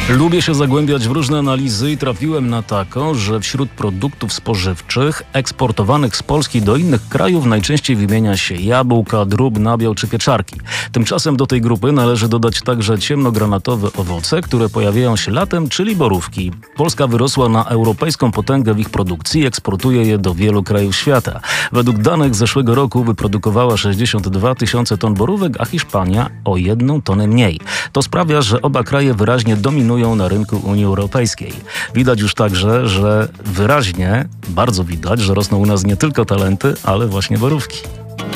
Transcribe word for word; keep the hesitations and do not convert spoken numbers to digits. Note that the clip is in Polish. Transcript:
Lubię się zagłębiać w różne analizy i trafiłem na taką, że wśród produktów spożywczych eksportowanych z Polski do innych krajów najczęściej wymienia się jabłka, drób, nabiał czy pieczarki. Tymczasem do tej grupy należy dodać także ciemnogranatowe owoce, które pojawiają się latem, czyli borówki. Polska wyrosła na europejską potęgę w ich produkcji i eksportuje je do wielu krajów świata. Według danych z zeszłego roku wyprodukowała sześćdziesiąt dwa tysiące ton borówek, a Hiszpania o jedną tonę mniej. To sprawia, że oba kraje wyraźnie dominują na rynku Unii Europejskiej. Widać już także, że wyraźnie, bardzo widać, że rosną u nas nie tylko talenty, ale właśnie borówki.